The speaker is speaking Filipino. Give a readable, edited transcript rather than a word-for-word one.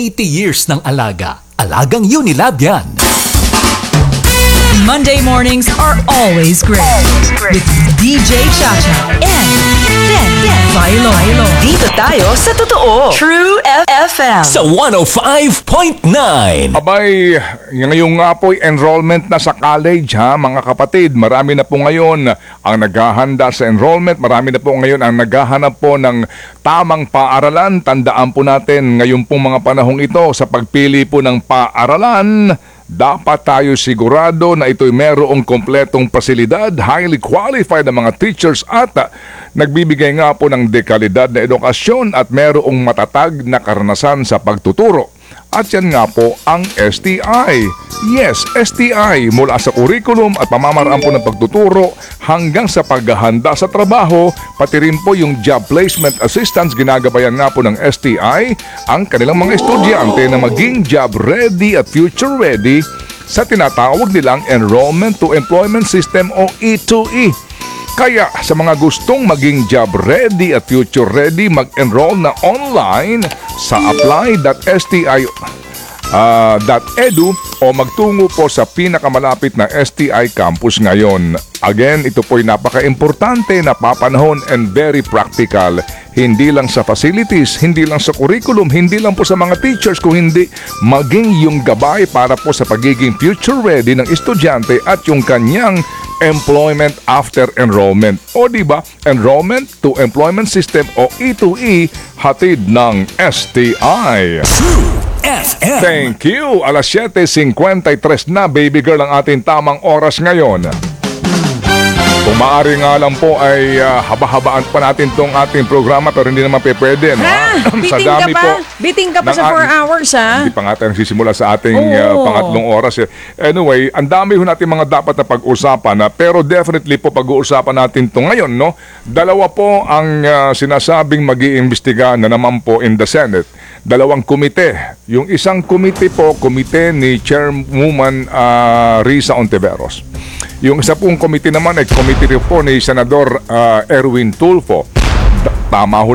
80 years ng alaga. Alagang Unilab yan. Monday mornings are always great. With DJ Chacha and Dan Bailo. Dito tayo sa totoo. True FM. Sa 105.9. Abay, ngayong nga po'y enrollment na sa college ha mga kapatid. Marami na po ngayon ang naghahanda sa enrollment. Marami na po ngayon ang naghahanap po ng tamang paaralan. Tandaan po natin ngayon pong mga panahong ito sa pagpili po ng paaralan. Dapat tayo sigurado na ito'y merong kompletong pasilidad, highly qualified na mga teachers at nagbibigay nga po ng dekalidad na edukasyon at merong matatag na karanasan sa pagtuturo. At yan nga po ang STI. Yes, STI mula sa curriculum at pamamaraan po ng pagtuturo hanggang sa paghahanda sa trabaho, pati rin po yung job placement assistance, ginagabayan nga po ng STI ang kanilang mga estudyante na maging job ready at future ready sa tinatawag nilang Enrollment to Employment System o E2E. Kaya sa mga gustong maging job ready at future ready, mag-enroll na online sa apply.sti.edu o magtungo po sa pinakamalapit na STI campus ngayon. Again, ito po'y napaka-importante, napapanahon and very practical. Hindi lang sa facilities, hindi lang sa curriculum, hindi lang po sa mga teachers, kung hindi maging yung gabay para po sa pagiging future ready ng estudyante at yung kanyang employment after enrollment. O diba, Enrollment to Employment System o E2E, hatid ng STI. True FM. Thank you. Alas 7:53 na, baby girl, ang ating tamang oras ngayon. Kung maaari nga lang po ay haba-habaan pa natin tong ating programa pero hindi naman pwede. No? Biting ka pa. Biting ka pa sa 4 hours, ha? Hindi pa nga tayo nagsisimula sa ating pangatlong oras. Anyway, ang dami ho natin mga dapat na pag-usapan. Pero definitely po pag-uusapan natin to ngayon. No? Dalawa po ang sinasabing mag-iimbestiga na naman po in the Senate. Dalawang komite. Yung isang komite po, komite ni Chairwoman Risa Ontiveros. Yung isa pong komite naman ay komite po ni Senador Erwin Tulfo. Tama ho